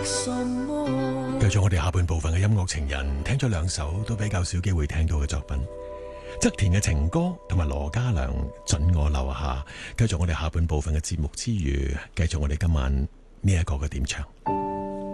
繼續我哋下半部分嘅音樂情人，聽咗兩首都比較少機會聽到嘅作品，側田嘅情歌同埋羅嘉良准我留下。繼續我哋下半部分嘅節目之餘，繼續我哋今晚呢一個嘅點唱。